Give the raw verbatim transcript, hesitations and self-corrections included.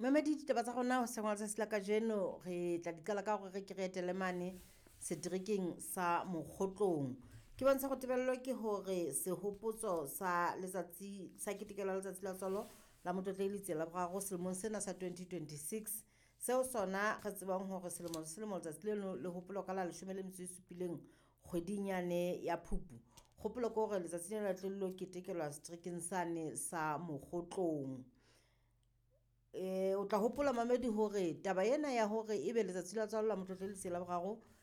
Mamedi ditaba tsa rona ho sengwa tsa sila ka jeno re tla di qala ka hore re ke re etele mane seterekeng sa Mokgotlong. Ke bontsha go tebello ke hore sehopotso sa letsatsi sa ketekelo letsatsi la tswalo la Motlotledi la boraro selemong sena sa twenty twenty-six seo sona re tsebang hore selemo selemo letsatsi leno le hopolo ka la leshome le metso e supileng kgweding yane ya Phupu. Kgopolo ke hore letsatsi lena le tlo ketekelwa seterekeng sane sa Mokgotlong. Eh, o tla hopola Mamedi hore taba ena ya hore ebe letsatsi la tswalo la Motlotledi la boraro